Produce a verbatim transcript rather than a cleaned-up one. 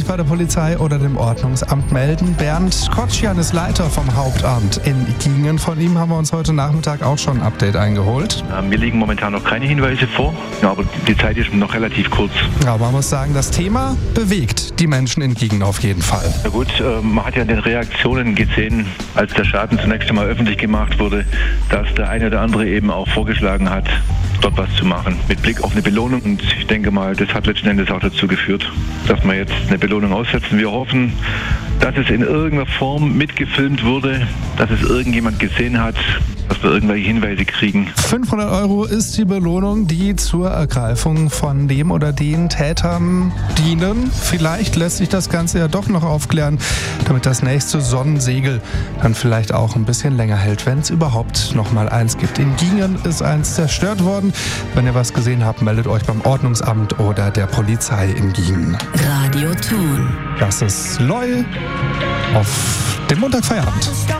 bei der Polizei oder dem Ordnungsamt melden. Bernd Kotschan ist Leiter vom Hauptamt in Gingen. Von ihm haben wir uns heute Nachmittag auch schon ein Update eingeholt. Mir liegen momentan noch keine Hinweise vor, aber die Zeit ist noch relativ kurz. Ja, man muss sagen, das Thema bewegt die Menschen in Gingen auf jeden Fall. Na gut, man hat ja in den Reaktionen gesehen, als der Schaden zunächst einmal öffentlich gemacht wurde, dass der eine oder andere eben auch vorgeschlagen hat, dort was zu machen, mit Blick auf eine Belohnung. Und ich denke mal, das hat letzten Endes auch dazu geführt, dass wir jetzt eine Belohnung aussetzen. Wir hoffen, dass es in irgendeiner Form mitgefilmt wurde, dass es irgendjemand gesehen hat, dass wir irgendwelche Hinweise kriegen. fünfhundert Euro ist die Belohnung, die zur Ergreifung von dem oder den Tätern dienen. Vielleicht lässt sich das Ganze ja doch noch aufklären, damit das nächste Sonnensegel dann vielleicht auch ein bisschen länger hält, wenn es überhaupt noch mal eins gibt. In Gingen ist eins zerstört worden. Wenn ihr was gesehen habt, meldet euch beim Ordnungsamt oder der Polizei in Gingen. Radio Thun. Das ist Loy auf dem Montagfeierabend.